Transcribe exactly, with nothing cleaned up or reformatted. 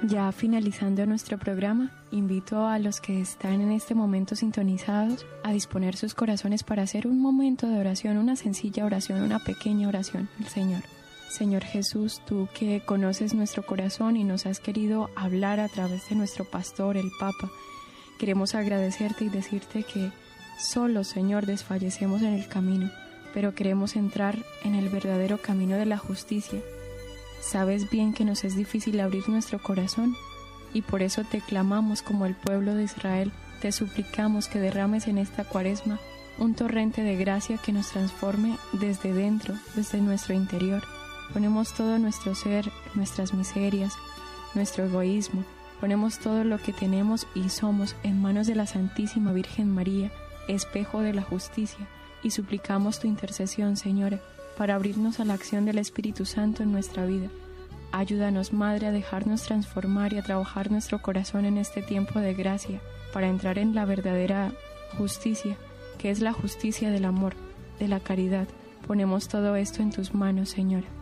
Ya finalizando nuestro programa, invito a los que están en este momento sintonizados a disponer sus corazones para hacer un momento de oración, una sencilla oración, una pequeña oración al Señor. Señor Jesús, tú que conoces nuestro corazón y nos has querido hablar a través de nuestro pastor, el Papa, queremos agradecerte y decirte que solo, Señor, desfallecemos en el camino, pero queremos entrar en el verdadero camino de la justicia. Sabes bien que nos es difícil abrir nuestro corazón y por eso te clamamos como el pueblo de Israel, te suplicamos que derrames en esta cuaresma un torrente de gracia que nos transforme desde dentro, desde nuestro interior. Ponemos todo nuestro ser, nuestras miserias, nuestro egoísmo, ponemos todo lo que tenemos y somos en manos de la Santísima Virgen María, espejo de la justicia, y suplicamos tu intercesión, Señora, para abrirnos a la acción del Espíritu Santo en nuestra vida. Ayúdanos, Madre, a dejarnos transformar y a trabajar nuestro corazón en este tiempo de gracia, para entrar en la verdadera justicia, que es la justicia del amor, de la caridad. Ponemos todo esto en tus manos, Señora.